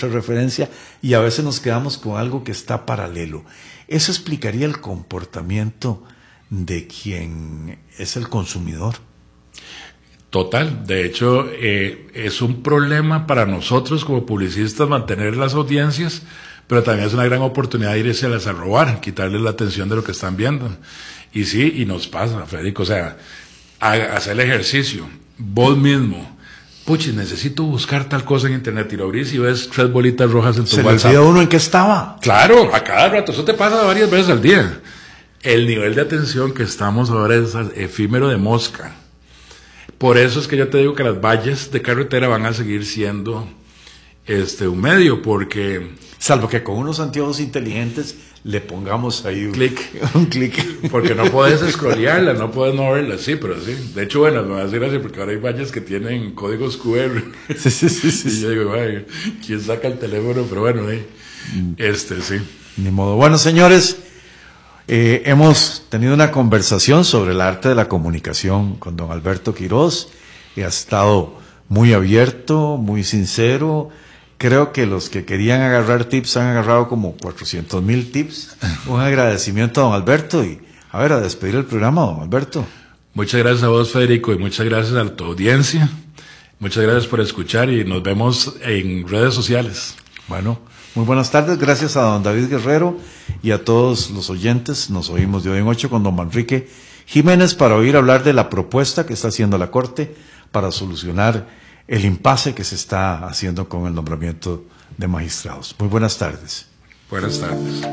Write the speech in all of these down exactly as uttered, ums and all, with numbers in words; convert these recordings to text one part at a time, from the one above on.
otra referencia, y a veces nos quedamos con algo que está paralelo. Eso explicaría el comportamiento de quien es el consumidor. Total, de hecho eh, es un problema para nosotros como publicistas mantener las audiencias, pero también es una gran oportunidad de irse a robar, quitarles la atención de lo que están viendo. Y sí, y nos pasa, Federico, o sea, a, a hacer el ejercicio, vos mismo, puchis, necesito buscar tal cosa en internet, y lo abrís y ves tres bolitas rojas en tu WhatsApp. ¿Se le olvida uno en qué estaba? Claro, a cada rato, eso te pasa varias veces al día. El nivel de atención que estamos ahora es efímero de mosca. Por eso es que yo te digo que las vallas de carretera van a seguir siendo este un medio, porque... Salvo que con unos anteojos inteligentes le pongamos ahí un clic. Un clic. Porque no puedes scrollearla, no puedes no verla, sí, pero sí. De hecho, bueno, me va a decir así, porque ahora hay vallas que tienen códigos cu erre. Sí, sí, sí. sí y yo digo, ay, ¿quién saca el teléfono? Pero bueno, eh, este, sí. Ni modo. Bueno, señores... Eh, hemos tenido una conversación sobre el arte de la comunicación con don Alberto Quiroz, y ha estado muy abierto, muy sincero. Creo que los que querían agarrar tips han agarrado como cuatrocientos mil tips. Un agradecimiento a don Alberto, y a ver, a despedir el programa, don Alberto. Muchas gracias a vos, Federico, y muchas gracias a tu audiencia. Muchas gracias por escuchar, y nos vemos en redes sociales. Bueno, muy buenas tardes, gracias a don David Guerrero y a todos los oyentes. Nos oímos de hoy en ocho con don Manrique Jiménez para oír hablar de la propuesta que está haciendo la Corte para solucionar el impasse que se está haciendo con el nombramiento de magistrados. Muy buenas tardes. Buenas tardes.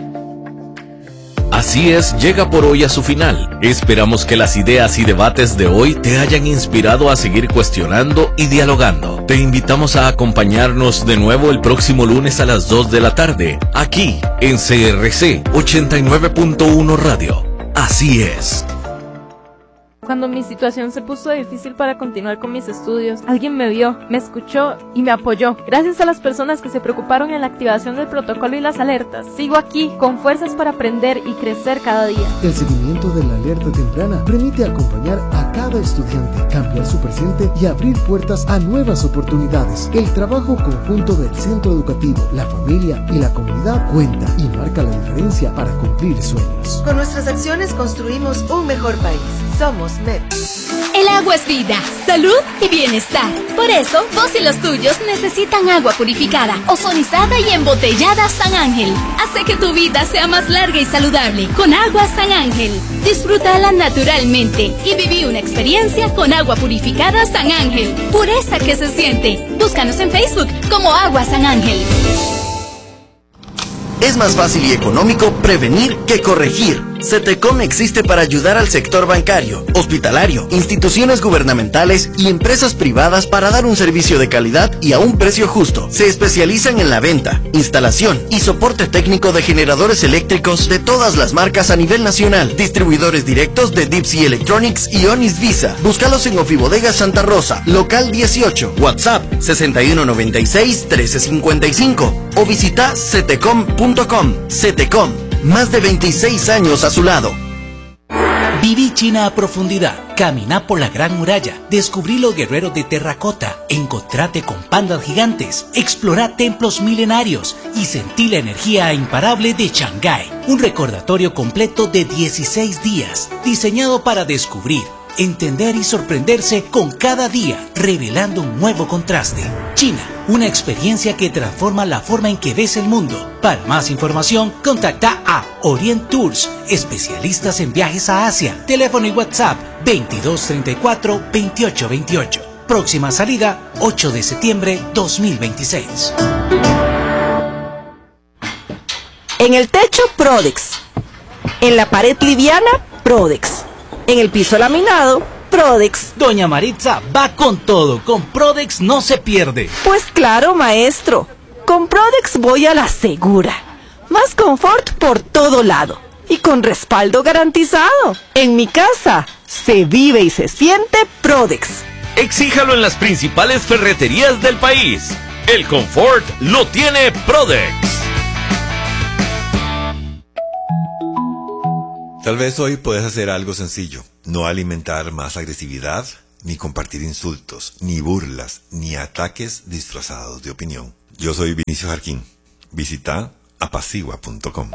Así es, llega por hoy a su final. Esperamos que las ideas y debates de hoy te hayan inspirado a seguir cuestionando y dialogando. Te invitamos a acompañarnos de nuevo el próximo lunes a las dos de la tarde, aquí en C R C ochenta y nueve punto uno Radio. Así es. Cuando mi situación se puso difícil para continuar con mis estudios, alguien me vio, me escuchó y me apoyó. Gracias a las personas que se preocuparon en la activación del protocolo y las alertas, sigo aquí con fuerzas para aprender y crecer cada día. El seguimiento de la alerta temprana permite acompañar a cada estudiante, cambiar su presente y abrir puertas a nuevas oportunidades. El trabajo conjunto del centro educativo, la familia y la comunidad cuenta y marca la diferencia para cumplir sueños. Con nuestras acciones construimos un mejor país. Somos M E P. El agua es vida, salud y bienestar. Por eso, vos y los tuyos necesitan agua purificada, ozonizada y embotellada San Ángel. Hace que tu vida sea más larga y saludable con agua San Ángel. Disfrútala naturalmente y viví una experiencia con agua purificada San Ángel. Pureza que se siente. Búscanos en Facebook como Agua San Ángel. Es más fácil y económico prevenir que corregir. CETECOM existe para ayudar al sector bancario, hospitalario, instituciones gubernamentales y empresas privadas para dar un servicio de calidad y a un precio justo. Se especializan en la venta, instalación y soporte técnico de generadores eléctricos de todas las marcas a nivel nacional. Distribuidores directos de Deep Sea Electronics y Onis Visa. Búscalos en Ofibodega Santa Rosa, local dieciocho, WhatsApp sesenta y uno noventa y seis trece cincuenta y cinco o visita cetecom punto com. CETECOM, más de veintiséis años a su lado. Viví China a profundidad, caminá por la Gran Muralla, descubrí los guerreros de terracota, encontrate con pandas gigantes, explorá templos milenarios y sentí la energía imparable de Shanghái. Un recordatorio completo de dieciséis días, diseñado para descubrir, entender y sorprenderse con cada día, revelando un nuevo contraste. China, una experiencia que transforma la forma en que ves el mundo. Para más información, contacta a Orient Tours, especialistas en viajes a Asia. Teléfono y WhatsApp veintidós treinta y cuatro veintiocho veintiocho. Próxima salida ocho de septiembre dos mil veintiséis. En el techo, Prodex. En la pared liviana, Prodex. En el piso laminado, Prodex. Doña Maritza va con todo, con Prodex no se pierde. Pues claro, maestro, con Prodex voy a la segura. Más confort por todo lado y con respaldo garantizado. En mi casa se vive y se siente Prodex. Exíjalo en las principales ferreterías del país. El confort lo tiene Prodex. Tal vez hoy puedes hacer algo sencillo. No alimentar más agresividad, ni compartir insultos, ni burlas, ni ataques disfrazados de opinión. Yo soy Vinicio Jarquín. Visita apacigua punto com.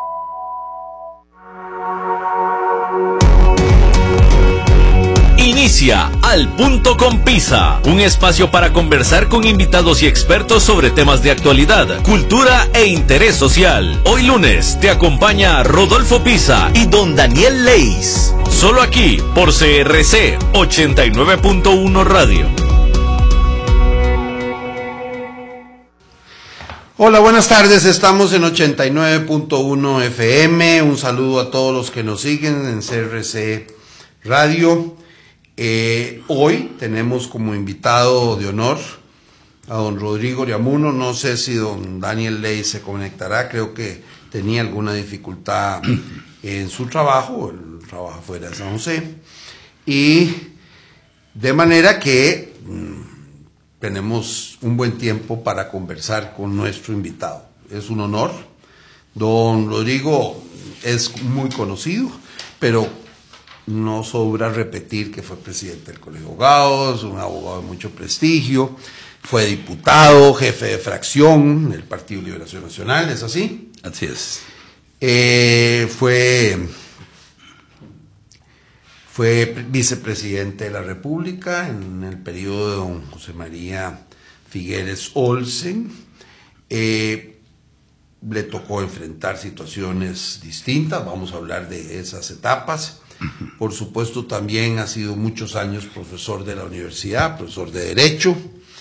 Inicia Al Punto con Pisa, un espacio para conversar con invitados y expertos sobre temas de actualidad, cultura e interés social. Hoy lunes te acompaña Rodolfo Pisa y don Daniel Leis. Solo aquí por C R C ochenta y nueve punto uno Radio. Hola, buenas tardes, estamos en ochenta y nueve punto uno F M, un saludo a todos los que nos siguen en C R C Radio. Eh, hoy tenemos como invitado de honor a don Rodrigo Oriamuno. No sé si don Daniel Ley se conectará, creo que tenía alguna dificultad en su trabajo, él trabaja fuera de San José, y de manera que mmm, tenemos un buen tiempo para conversar con nuestro invitado. Es un honor. Don Rodrigo es muy conocido, pero no sobra repetir que fue presidente del Colegio de Abogados, un abogado de mucho prestigio, fue diputado, jefe de fracción del Partido de Liberación Nacional, ¿es así? Así es. Eh, fue, fue vicepresidente de la República en el periodo de don José María Figueres Olsen. Eh, le tocó enfrentar situaciones distintas, vamos a hablar de esas etapas. Por supuesto, también ha sido muchos años profesor de la universidad, profesor de Derecho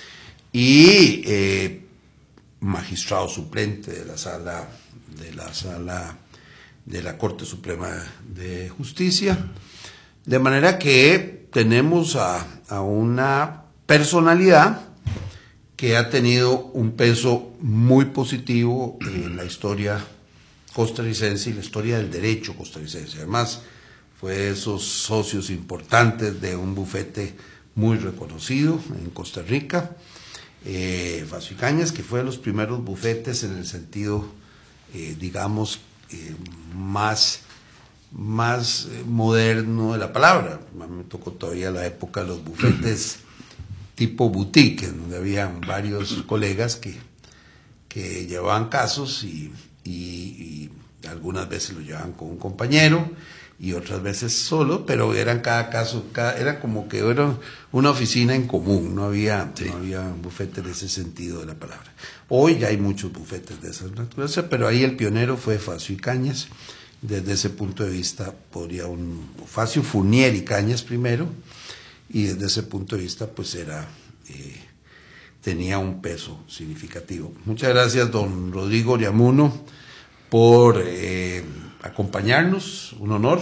y eh, magistrado suplente de la sala de la sala de la Corte Suprema de Justicia. De manera que tenemos a, a una personalidad que ha tenido un peso muy positivo en la historia costarricense y la historia del derecho costarricense. Además, fue de esos socios importantes de un bufete muy reconocido en Costa Rica, eh, Facio y Cañas, que fue de los primeros bufetes en el sentido, eh, digamos, eh, más, más eh, moderno de la palabra. A mí me tocó todavía la época de los bufetes tipo boutique, donde habían varios colegas que, que llevaban casos y, y, y algunas veces lo llevaban con un compañero y otras veces solo, pero eran cada caso, cada, era como que era una oficina en común, no había, sí. no había un bufete en ese sentido de la palabra. Hoy ya hay muchos bufetes de esa naturaleza, pero ahí el pionero fue Facio y Cañas. Desde ese punto de vista podría un Facio Fournier y Cañas primero, y desde ese punto de vista pues era eh, tenía un peso significativo. Muchas gracias, don Rodrigo Oriamuno, por eh, acompañarnos, un honor.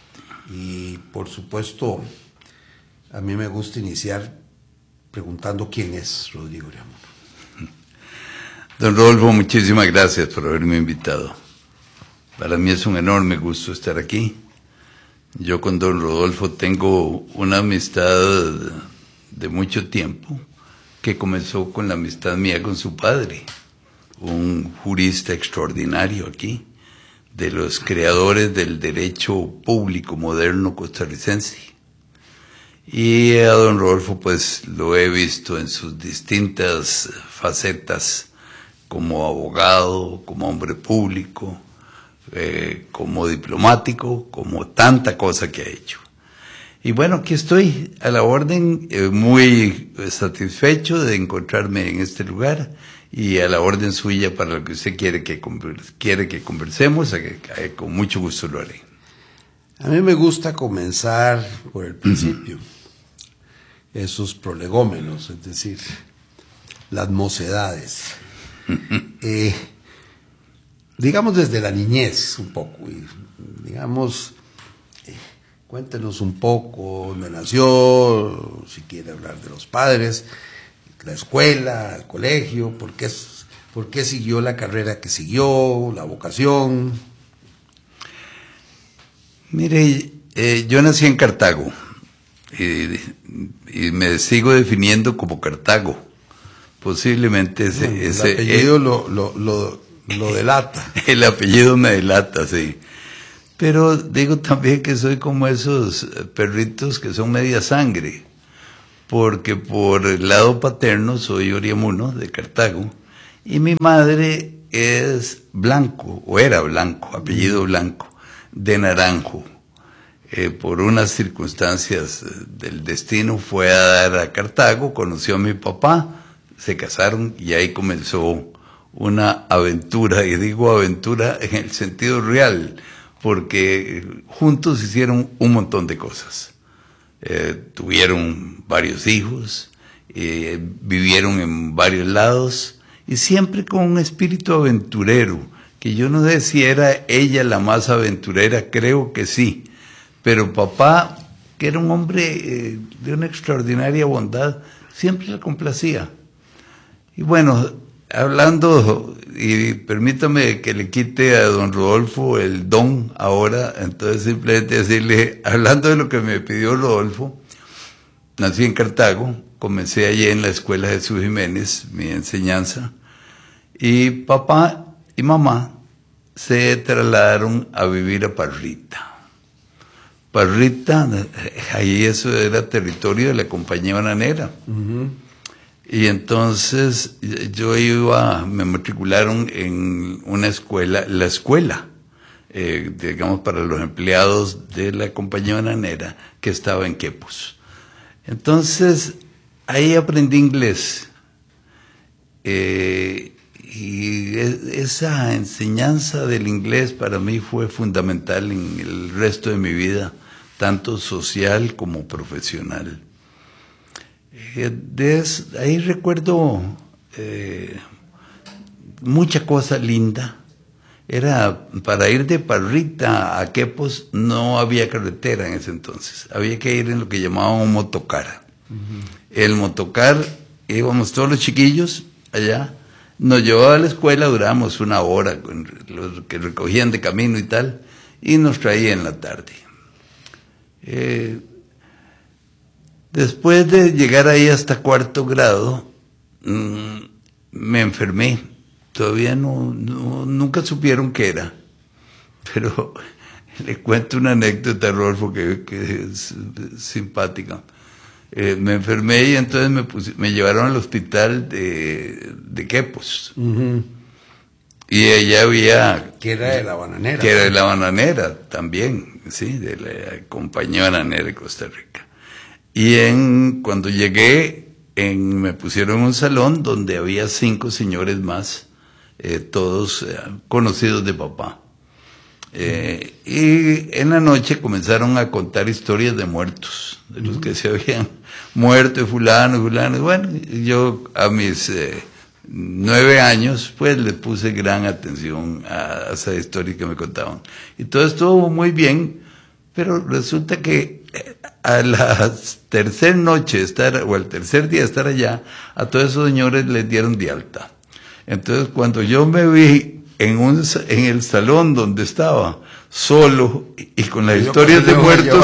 Y por supuesto, a mí me gusta iniciar preguntando quién es Rodrigo Oriamuno. Don Rodolfo, muchísimas gracias por haberme invitado. Para mí es un enorme gusto estar aquí. Yo con don Rodolfo tengo una amistad de mucho tiempo que comenzó con la amistad mía con su padre, un jurista extraordinario aquí, de los creadores del derecho público moderno costarricense. Y a don Rodolfo pues lo he visto en sus distintas facetas como abogado, como hombre público, eh, como diplomático, como tanta cosa que ha hecho. Y bueno, aquí estoy a la orden, eh, muy satisfecho de encontrarme en este lugar y a la orden suya para lo que usted quiere que, quiere que conversemos, que, que con mucho gusto lo haré. A mí me gusta comenzar por el principio, uh-huh. esos prolegómenos, es decir, las mocedades. eh, digamos desde la niñez un poco, y digamos, eh, cuéntenos un poco dónde nació, si quiere hablar de los padres, la escuela, el colegio, por qué, por qué siguió la carrera que siguió, la vocación. Mire, eh, yo nací en Cartago y, y me sigo definiendo como Cartago. Posiblemente ese... El ese apellido eh, lo, lo, lo, lo delata. El apellido me delata, sí. Pero digo también que soy como esos perritos que son media sangre, porque por el lado paterno soy oriamuno de Cartago Y mi madre es Blanco, o era Blanco, apellido Blanco, de Naranjo. Eh, por unas circunstancias del destino fue a dar a Cartago, conoció a mi papá, se casaron y ahí comenzó una aventura, y digo aventura en el sentido real, porque juntos hicieron un montón de cosas. Eh, tuvieron varios hijos, eh, vivieron en varios lados y siempre con un espíritu aventurero, que yo no sé si era ella la más aventurera, creo que sí, pero papá, que era un hombre eh, de una extraordinaria bondad, siempre la complacía. Y bueno, hablando, y permítame que le quite a don Rodolfo el don ahora, entonces simplemente decirle, hablando de lo que me pidió Rodolfo, nací en Cartago, comencé allí en la escuela Jesús Jiménez, mi enseñanza, y papá y mamá se trasladaron a vivir a Parrita. Parrita, ahí eso era territorio de la compañía bananera. Uh-huh. Y entonces yo iba, me matricularon en una escuela, la escuela, eh, digamos, para los empleados de la compañía bananera, que estaba en Quepos. Entonces, ahí aprendí inglés. Eh, y esa enseñanza del inglés para mí fue fundamental en el resto de mi vida, tanto social como profesional. Eh, des, ahí recuerdo eh, mucha cosa linda. Era para ir de Parrita a Quepos, no había carretera en ese entonces, había que ir en lo que llamaban un motocar. Uh-huh. El motocar, íbamos todos los chiquillos allá, nos llevaba a la escuela, durábamos una hora con los que recogían de camino y tal, y nos traía en la tarde. Eh, después de llegar ahí hasta cuarto grado, mmm, me enfermé. Todavía no, no, nunca supieron qué era. Pero le cuento una anécdota, Rodolfo, que, que es simpática. Eh, me enfermé y entonces me, puse, me llevaron al hospital de, de Quepos. Uh-huh. Y ella había... Que era de la bananera. Que era de la bananera también, sí, de la compañía bananera de Costa Rica. Y en, cuando llegué, en, me pusieron en un salón donde había cinco señores más, eh, todos eh, conocidos de papá. Eh, y en la noche comenzaron a contar historias de muertos, de los que se habían muerto, de fulano, fulano. Bueno, yo a mis eh, nueve años, pues le puse gran atención a, a esa historia que me contaban. Y todo estuvo muy bien, pero resulta que a la tercera noche de estar, o al tercer día de estar allá, a todos esos señores les dieron de alta. Entonces, cuando yo me vi en un en el salón donde estaba, solo, y con las historias de muertos,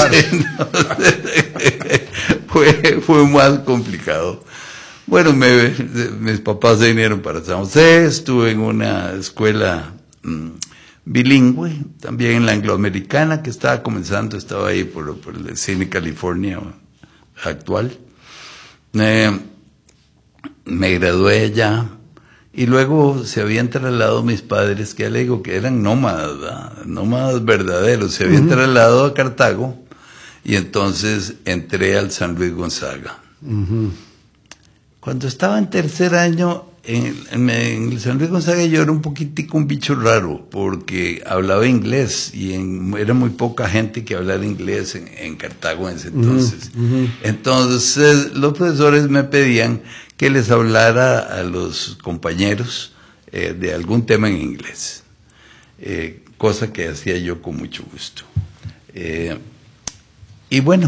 fue, fue más complicado. Bueno, me, mis papás se vinieron para San José, estuve en una escuela mmm, bilingüe, también en la angloamericana, que estaba comenzando, estaba ahí por, por el Cine California actual. Eh, me gradué allá. Y luego se habían trasladado mis padres, que ya le digo que eran nómadas, ¿verdad? Nómadas verdaderos, se habían uh-huh. trasladado a Cartago, y entonces entré al San Luis Gonzaga. Uh-huh. Cuando estaba en tercer año, en, en, en el San Luis Gonzaga yo era un poquitico un bicho raro, porque hablaba inglés, y en, era muy poca gente que hablara inglés en, en Cartago en ese entonces. Uh-huh. Entonces los profesores me pedían que les hablara a los compañeros eh, de algún tema en inglés, eh, cosa que hacía yo con mucho gusto. Eh, y bueno,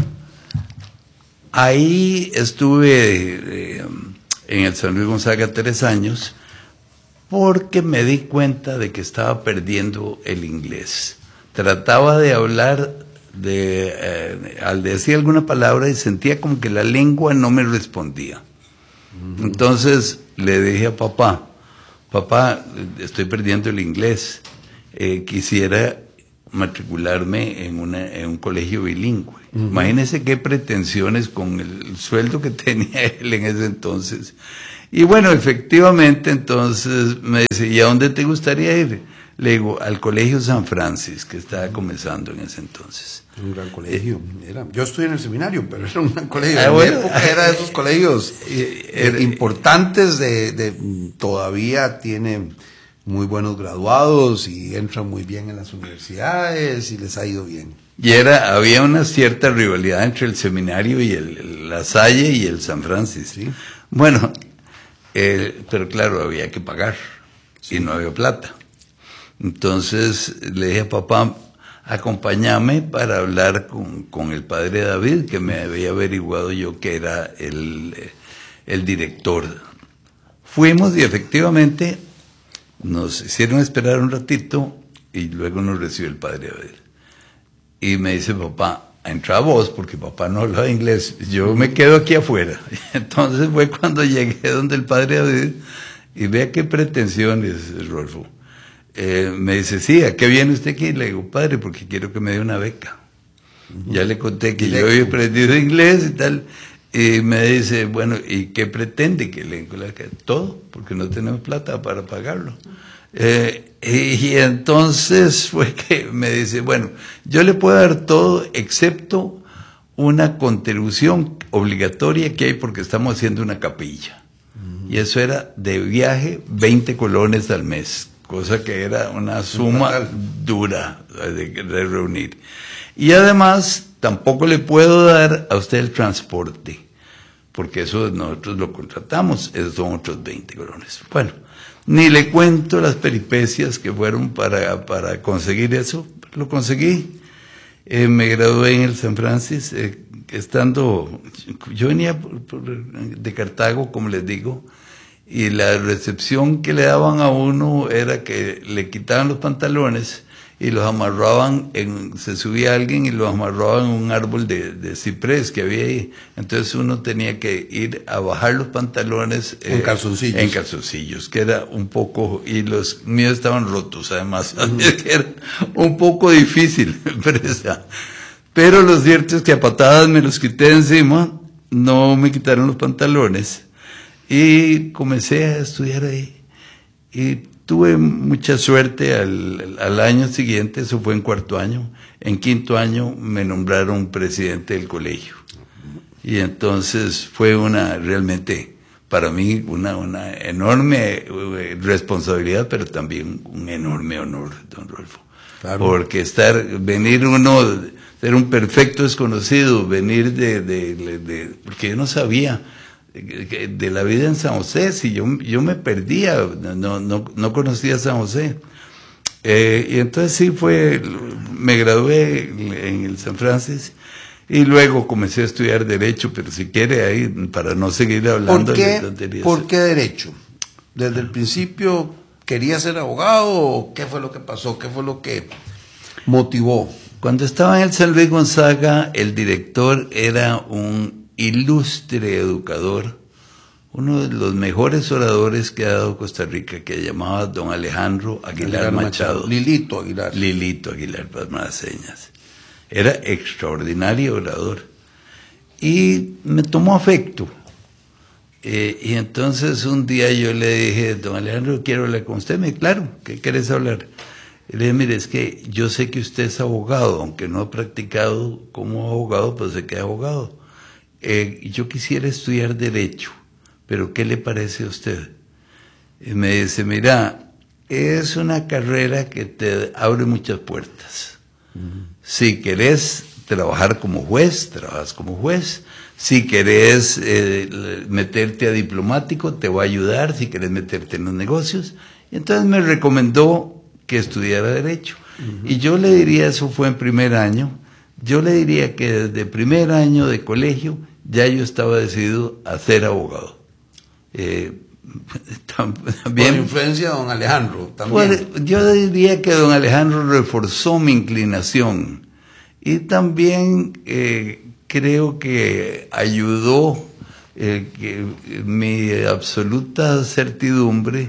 ahí estuve eh, en el San Luis Gonzaga tres años, porque me di cuenta de que estaba perdiendo el inglés. Trataba de hablar, de, eh, al decir alguna palabra, y sentía como que la lengua no me respondía. Entonces le dije a papá, papá, estoy perdiendo el inglés, eh, quisiera matricularme en, una, en un colegio bilingüe. Uh-huh. Imagínense qué pretensiones con el sueldo que tenía él en ese entonces. Y bueno, efectivamente, entonces me dice, ¿y a dónde te gustaría ir? Le digo, al Colegio San Francis, que estaba comenzando en ese entonces. Un gran colegio. Era, yo estudié en el seminario, pero era un gran colegio. Ah, en bueno, mi época era de esos colegios eh, importantes, de, de todavía tiene muy buenos graduados y entran muy bien en las universidades y les ha ido bien. Y era, había una cierta rivalidad entre el seminario y el, el La Salle y el San Francis. ¿Sí? Bueno, eh, pero claro, había que pagar, sí, y no había plata. Entonces le dije a papá, acompáñame para hablar con, con el padre David, que me había averiguado yo que era el, el director. Fuimos y efectivamente nos hicieron esperar un ratito y luego nos recibió el padre David. Y me dice, papá, entra vos, porque papá no hablaba inglés, yo me quedo aquí afuera. Entonces fue cuando llegué donde el padre David, y vea qué pretensiones, Rolfo. Eh, me dice, sí, ¿a qué viene usted aquí? Le digo, padre, porque quiero que me dé una beca. Uh-huh. Ya le conté que yo había aprendido inglés y tal. Y me dice, bueno, ¿y qué pretende que le dé? Todo, porque no tenemos plata para pagarlo. Eh, y, y entonces fue que me dice, bueno, yo le puedo dar todo excepto una contribución obligatoria que hay porque estamos haciendo una capilla. Uh-huh. Y eso era de viaje veinte colones al mes. Cosa que era una suma dura de, de reunir. Y además, tampoco le puedo dar a usted el transporte, porque eso nosotros lo contratamos, esos son otros veinte colones. Bueno, ni le cuento las peripecias que fueron para, para conseguir eso, lo conseguí. Eh, me gradué en el San Francis, eh, estando, yo venía por, por, de Cartago, como les digo, y la recepción que le daban a uno era que le quitaban los pantalones y los amarraban, en, se subía alguien y los amarraban en un árbol de, de ciprés que había ahí. Entonces uno tenía que ir a bajar los pantalones. En eh, calzoncillos. En calzoncillos, que era un poco, y los míos estaban rotos además, uh-huh. que era un poco difícil, pero lo cierto es que a patadas me los quité encima, no me quitaron los pantalones. Y comencé a estudiar ahí. Y tuve mucha suerte al, al año siguiente, eso fue en cuarto año. En quinto año me nombraron presidente del colegio. Y entonces fue una, realmente, para mí, una, una enorme responsabilidad, pero también un enorme honor, don Rolfo. Claro. Porque estar, venir uno, ser un perfecto desconocido, venir de, de, de, de porque yo no sabía de la vida en San José, si yo, yo me perdía, no, no, no conocía San José. Eh, y entonces sí fue, me gradué en el San Francis y luego comencé a estudiar Derecho, pero si quiere ahí, para no seguir hablando. ¿Por qué, de ¿por qué Derecho? ¿Desde el principio quería ser abogado o qué fue lo que pasó? ¿Qué fue lo que motivó? Cuando estaba en el San Luis Gonzaga, el director era un ilustre educador, uno de los mejores oradores que ha dado Costa Rica, que llamaba don Alejandro Aguilar, Aguilar Machado. Machado. Lilito Aguilar. Lilito Aguilar, para más señas. Era extraordinario orador. Y me tomó afecto. Eh, y entonces un día yo le dije, don Alejandro, quiero hablar con usted. Me dijo, claro, ¿qué querés hablar? Y le dije, mire, es que yo sé que usted es abogado, aunque no ha practicado como abogado, pues sé que es abogado. Eh, yo quisiera estudiar Derecho, pero ¿qué le parece a usted? Y me dice, mira, es una carrera que te abre muchas puertas. Uh-huh. Si querés trabajar como juez, trabajas como juez. Si querés eh, meterte a diplomático, te va a ayudar. Si querés meterte en los negocios. Y entonces me recomendó que estudiara Derecho. Uh-huh. Y yo le diría, eso fue en primer año, yo le diría que desde primer año de colegio ya yo estaba decidido a ser abogado. Eh, también, por influencia de don Alejandro también. Pues, yo diría que don Alejandro reforzó mi inclinación y también eh, creo que ayudó eh, que, mi absoluta certidumbre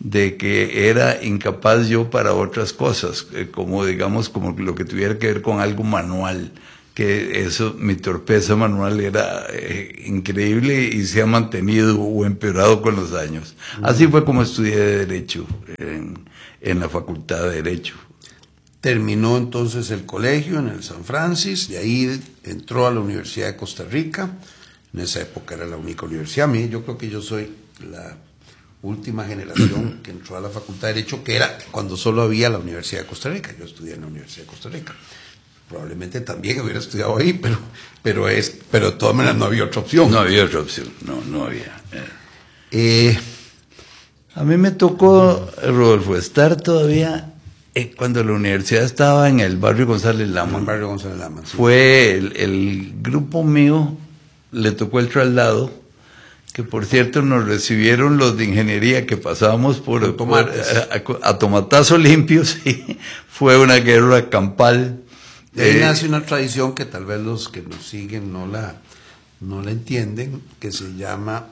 de que era incapaz yo para otras cosas, eh, como digamos, como lo que tuviera que ver con algo manual, que eso, mi torpeza manual era eh, increíble y se ha mantenido o empeorado con los años. Así fue como estudié Derecho en, en la Facultad de Derecho. Terminó entonces el colegio en el San Francis, de ahí entró a la Universidad de Costa Rica. En esa época era la única universidad. A mí, yo creo que yo soy la última generación que entró a la Facultad de Derecho, que era cuando solo había la Universidad de Costa Rica. Yo estudié en la Universidad de Costa Rica. Probablemente también hubiera estudiado ahí, pero pero es pero de todas maneras no había otra opción. No había otra opción, no, no había. Eh, a mí me tocó, Rodolfo, estar todavía eh, cuando la universidad estaba en el barrio González Lama. En el barrio González Lama, sí. Fue el, el grupo mío, le tocó el traslado, que por cierto nos recibieron los de ingeniería que pasábamos por, por a, a tomatazo limpio, sí. Fue una guerra campal. De ahí eh, nace una tradición que tal vez los que nos siguen no la, no la entienden, que se llama,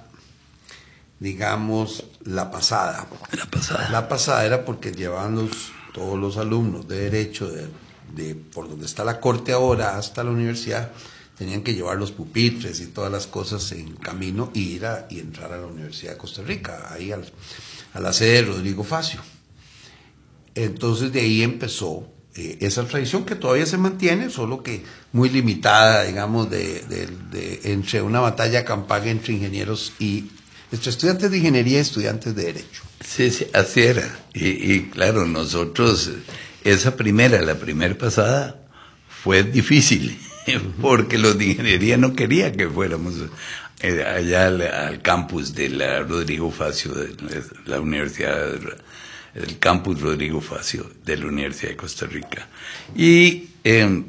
digamos, la pasada. La pasada. La pasada era porque llevaban los, todos los alumnos de Derecho, de, de por donde está la corte ahora hasta la universidad, tenían que llevar los pupitres y todas las cosas en camino y ir a, y entrar a la Universidad de Costa Rica, ahí al, a la sede de Rodrigo Facio. Entonces de ahí empezó eh, esa tradición que todavía se mantiene, solo que muy limitada, digamos, de, de, de, entre una batalla campal entre ingenieros y entre estudiantes de ingeniería y estudiantes de derecho. Sí, sí, así era. Y, y claro, nosotros, esa primera, la primera pasada, fue difícil, porque los de ingeniería no querían que fuéramos eh, allá al, al campus de la Rodrigo Facio, de la Universidad, el campus Rodrigo Facio de la Universidad de Costa Rica. Y eh,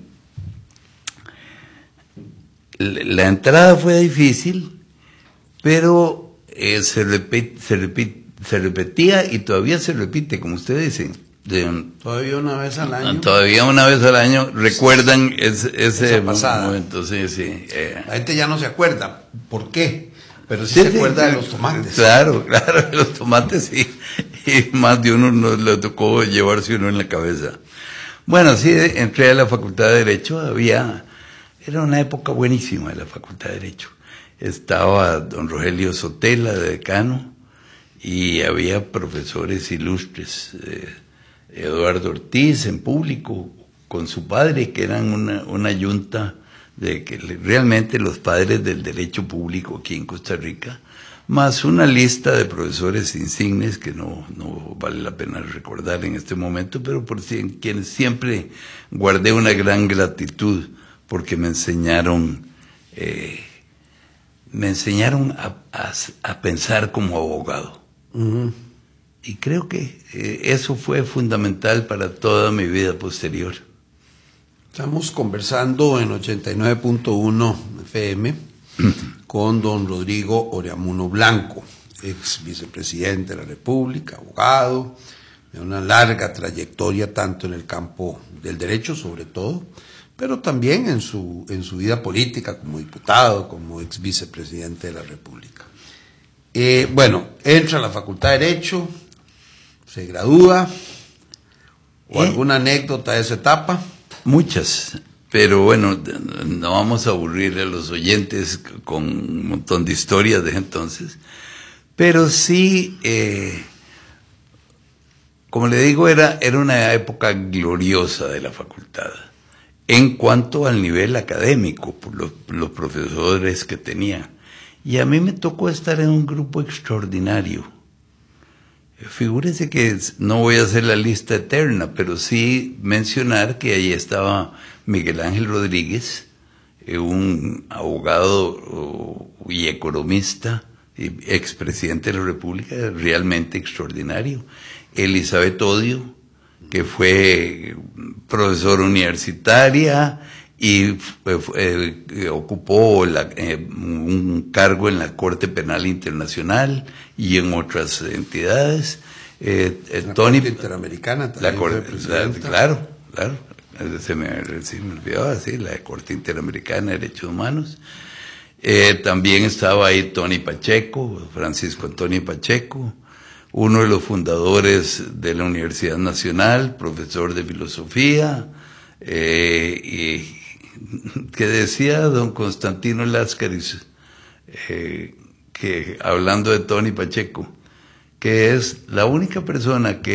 la entrada fue difícil, pero eh, se, repet, se, repet, se repetía y todavía se repite, como ustedes dicen. De, todavía una vez al año. Todavía una vez al año recuerdan ese, ese pasada. momento. Sí, sí, eh. La gente ya no se acuerda. ¿Por qué? Pero sí, sí se sí, acuerda sí, de los tomates. Claro, claro, de los tomates sí. Y más de uno nos le tocó llevarse uno en la cabeza. Bueno, sí, entré a la Facultad de Derecho. Había, era una época buenísima de la Facultad de Derecho. Estaba don Rogelio Sotela de decano y había profesores ilustres. Eh, Eduardo Ortiz en público con su padre, que eran una, una yunta de que realmente los padres del derecho público aquí en Costa Rica, más una lista de profesores insignes que no, no vale la pena recordar en este momento, pero por quienes siempre guardé una gran gratitud porque me enseñaron eh, me enseñaron a, a, a pensar como abogado. Uh-huh. Y creo que eh, eso fue fundamental para toda mi vida posterior. Estamos conversando en ochenta y nueve punto uno F M con don Rodrigo Oreamuno Blanco, ex vicepresidente de la República, abogado, de una larga trayectoria tanto en el campo del derecho sobre todo, pero también en su, en su vida política como diputado, como ex vicepresidente de la República. Eh, bueno, entra a la Facultad de Derecho, se gradúa, o ¿Eh? alguna anécdota de esa etapa. Muchas, pero bueno, no vamos a aburrir a los oyentes con un montón de historias de entonces, pero sí, eh, como le digo, era, era una época gloriosa de la facultad, en cuanto al nivel académico, por los, los profesores que tenía, y a mí me tocó estar en un grupo extraordinario. Figúrese que no voy a hacer la lista eterna, pero sí mencionar que ahí estaba Miguel Ángel Rodríguez, un abogado y economista, y expresidente de la República, realmente extraordinario. Elizabeth Odio, que fue profesora universitaria y fue, fue, eh, ocupó la, eh, un cargo en la Corte Penal Internacional y en otras entidades. Eh, eh, la Tony, Corte Interamericana también la Corte, la, claro, claro, se me, se me olvidaba, sí, la Corte Interamericana de Derechos Humanos. Eh, también estaba ahí Tony Pacheco, Francisco Antonio Pacheco, uno de los fundadores de la Universidad Nacional, profesor de filosofía, eh, y que decía don Constantino Láscaris, eh, que hablando de Tony Pacheco, que es la única persona que